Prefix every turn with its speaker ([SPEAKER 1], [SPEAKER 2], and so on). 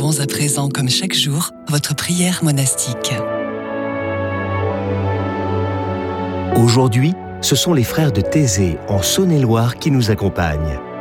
[SPEAKER 1] Poursuivons à présent, comme chaque jour, votre prière monastique.
[SPEAKER 2] Aujourd'hui, ce sont les frères de Thésée, en Saône-et-Loire, qui nous accompagnent.